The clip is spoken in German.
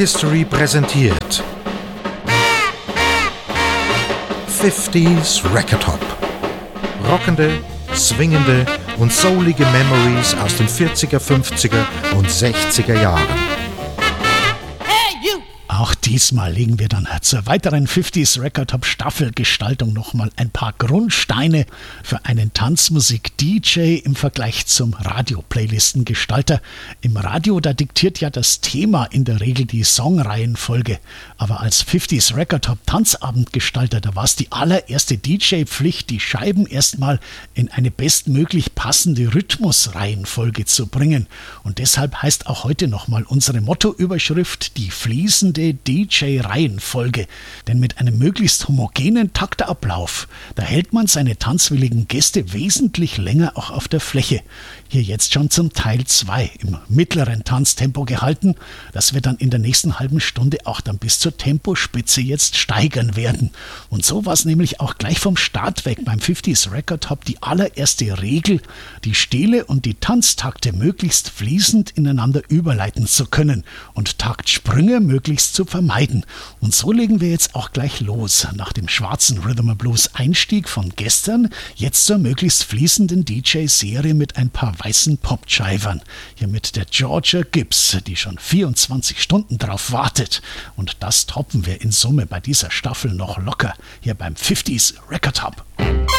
History präsentiert 50s Record Hop. Rockende, swingende und soulige Memories aus den 40er, 50er und 60er Jahren. Auch diesmal legen wir dann zur weiteren 50s Record Hop Staffelgestaltung nochmal ein paar Grundsteine für einen Tanzmusik-DJ im Vergleich zum Radio-Playlisten-Gestalter. Im Radio, da diktiert ja das Thema in der Regel die Songreihenfolge. Aber als 50s Record Hop Tanzabendgestalter, da war es die allererste DJ-Pflicht, die Scheiben erstmal in eine bestmöglich passende Rhythmusreihenfolge zu bringen. Und deshalb heißt auch heute nochmal unsere Mottoüberschrift die fließende DJ-Reihenfolge, denn mit einem möglichst homogenen Taktablauf, da hält man seine tanzwilligen Gäste wesentlich länger auch auf der Fläche. Hier jetzt schon zum Teil 2 im mittleren Tanztempo gehalten, das wir dann in der nächsten halben Stunde auch dann bis zur Tempospitze jetzt steigern werden. Und so war es nämlich auch gleich vom Start weg beim 50s Record Hop die allererste Regel, die Stele und die Tanztakte möglichst fließend ineinander überleiten zu können und Taktsprünge möglichst zu vermeiden. Und so legen wir jetzt auch gleich los. Nach dem schwarzen Rhythm and Blues Einstieg von gestern, jetzt zur möglichst fließenden DJ-Serie mit ein paar weißen Pop-Jivern. Hier mit der Georgia Gibbs, die schon 24 Stunden drauf wartet. Und das toppen wir in Summe bei dieser Staffel noch locker, hier beim 50s Record Hop.